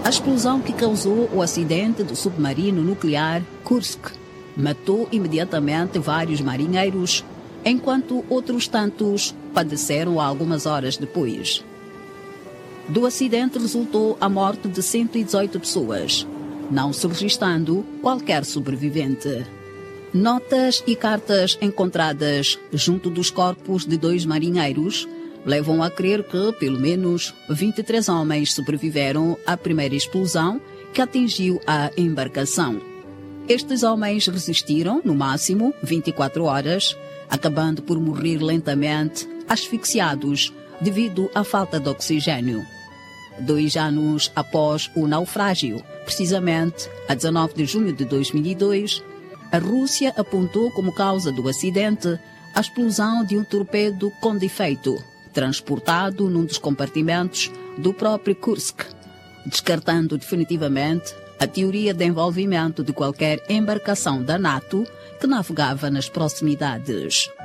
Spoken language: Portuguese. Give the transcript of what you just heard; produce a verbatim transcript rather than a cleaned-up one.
A explosão que causou o acidente do submarino nuclear Kursk matou imediatamente vários marinheiros, enquanto outros tantos padeceram algumas horas depois. Do acidente resultou a morte de cento e dezoito pessoas, não se registrando qualquer sobrevivente. Notas e cartas encontradas junto dos corpos de dois marinheiros levam a crer que pelo menos vinte e três homens sobreviveram à primeira explosão que atingiu a embarcação. Estes homens resistiram, no máximo, vinte e quatro horas, acabando por morrer lentamente, asfixiados, devido à falta de oxigênio. Dois anos após o naufrágio, precisamente a dezenove de junho de dois mil e dois, a Rússia apontou como causa do acidente a explosão de um torpedo com defeito, transportado num dos compartimentos do próprio Kursk, descartando definitivamente a teoria de envolvimento de qualquer embarcação da NATO que navegava nas proximidades.